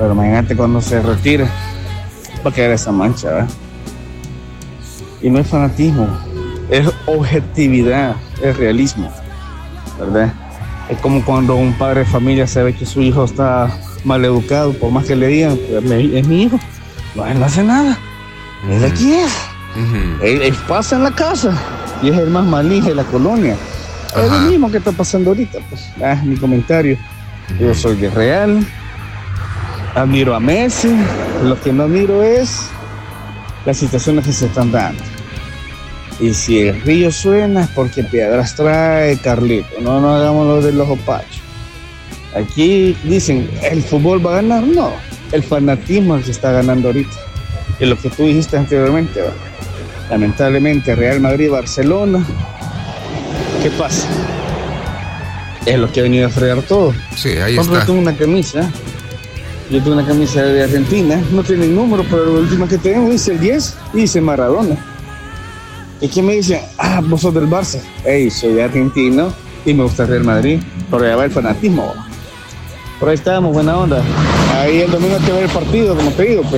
Pero imagínate cuando se retire, va a quedar esa mancha, ¿verdad? Y no es fanatismo, es objetividad, es realismo, ¿verdad? Es como cuando un padre de familia sabe que su hijo está mal educado, por más que le digan, pues, es mi hijo, no, él no hace nada, él aquí es, él pasa en la casa y es el más maligno de la colonia. Es lo mismo que está pasando ahorita, pues, mi comentario. Yo soy de Real, admiro a Messi, lo que no admiro es las situaciones que se están dando. Y si el río suena es porque piedras trae Carlito, no nos hagamos lo de los opachos. Aquí dicen, ¿el fútbol va a ganar? No, el fanatismo es el que está ganando ahorita. Y lo que tú dijiste anteriormente, ¿verdad? Lamentablemente Real Madrid, Barcelona, ¿qué pasa? Es lo que ha venido a fregar todo. Sí, ahí está. Yo tengo una camisa. Yo tengo una camisa de Argentina. No tiene el número, pero la última que tengo dice el 10 y dice Maradona. ¿Y quién me dice? Vos sos del Barça. Soy argentino y me gusta Real Madrid. Pero ya va el fanatismo. Por ahí estábamos, buena onda. Ahí el domingo hay que ver el partido, como te digo, pues.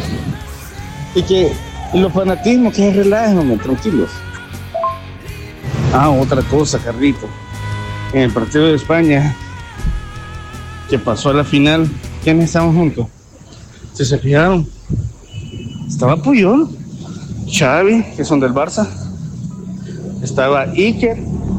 Y los fanatismos que se relajen, hombre, tranquilos. Otra cosa, Carlito. En el partido de España, que pasó a la final, ¿quiénes estaban juntos? ¿Se fijaron? Estaba Puyol, Xavi, que son del Barça, estaba Iker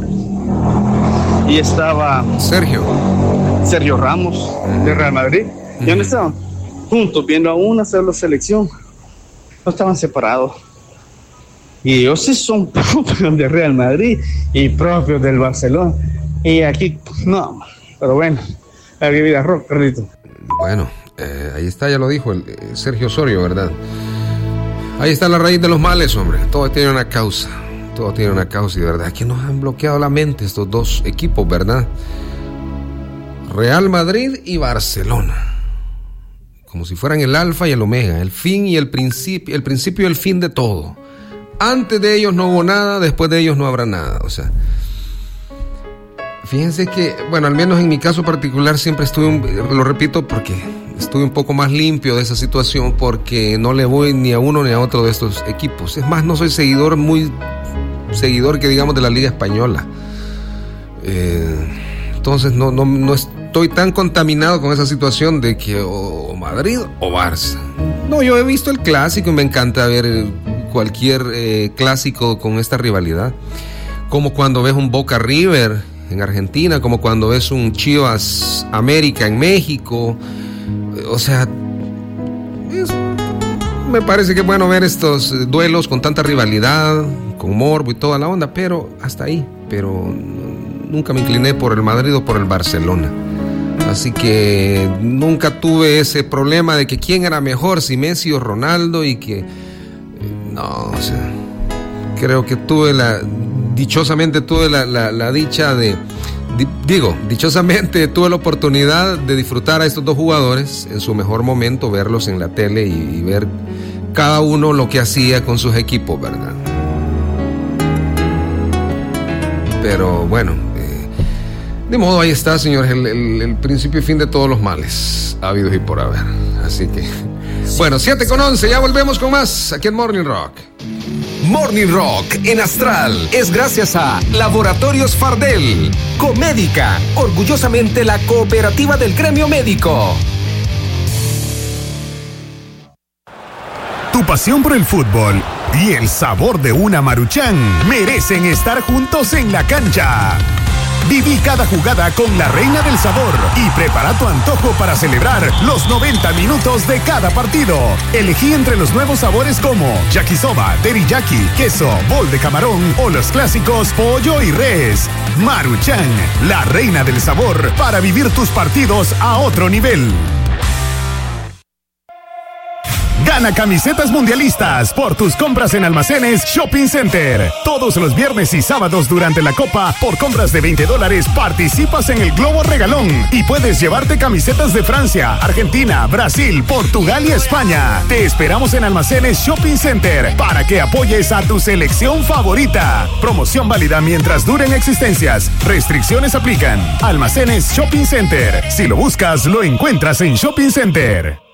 y estaba Sergio Ramos, de Real Madrid. ¿Y dónde estaban? Juntos, viendo a una sola selección. No estaban separados. Y ellos sí son propios de Real Madrid y propios del Barcelona. Y aquí, no, pero bueno, la vida rock, Carlito. Bueno, ahí está, ya lo dijo el Sergio Osorio, ¿verdad? Ahí está la raíz de los males, hombre. Todo tiene una causa, y de verdad que nos han bloqueado la mente estos dos equipos, ¿verdad? Real Madrid y Barcelona. Como si fueran el alfa y el omega, el fin y el principio y el fin de todo. Antes de ellos no hubo nada, después de ellos no habrá nada, o sea... Fíjense que, bueno, al menos en mi caso particular siempre lo repito porque estuve un poco más limpio de esa situación porque no le voy ni a uno ni a otro de estos equipos. Es más, no soy muy seguidor que digamos de la Liga Española. Entonces no estoy tan contaminado con esa situación de que o Madrid o Barça. No, yo he visto el clásico y me encanta ver cualquier clásico con esta rivalidad. Como cuando ves un Boca River en Argentina, como cuando ves un Chivas América en México. O sea, me parece que es bueno ver estos duelos con tanta rivalidad, con morbo y toda la onda, pero hasta ahí. Pero nunca me incliné por el Madrid o por el Barcelona. Así que nunca tuve ese problema de que quién era mejor, si Messi o Ronaldo, y que no, o sea, creo que dichosamente tuve la dicha dichosamente tuve la oportunidad de disfrutar a estos dos jugadores en su mejor momento, verlos en la tele y ver cada uno lo que hacía con sus equipos, ¿verdad? Pero bueno, de modo, ahí está, señores, el principio y fin de todos los males habidos y por haber. Así que, bueno, 7:11, ya volvemos con más aquí en Morning Rock. Morning Rock en Astral es gracias a Laboratorios Fardel, Comédica, orgullosamente la cooperativa del gremio médico. Tu pasión por el fútbol y el sabor de una Maruchan merecen estar juntos en la cancha. Viví cada jugada con la reina del sabor y prepara tu antojo para celebrar los 90 minutos de cada partido. Elegí entre los nuevos sabores como yakisoba, teriyaki, queso, bol de camarón o los clásicos pollo y res. Maruchan, la reina del sabor para vivir tus partidos a otro nivel. Gana camisetas mundialistas por tus compras en Almacenes Shopping Center. Todos los viernes y sábados durante la Copa, por compras de $20, participas en el Globo Regalón y puedes llevarte camisetas de Francia, Argentina, Brasil, Portugal y España. Te esperamos en Almacenes Shopping Center para que apoyes a tu selección favorita. Promoción válida mientras duren existencias. Restricciones aplican. Almacenes Shopping Center. Si lo buscas, lo encuentras en Shopping Center.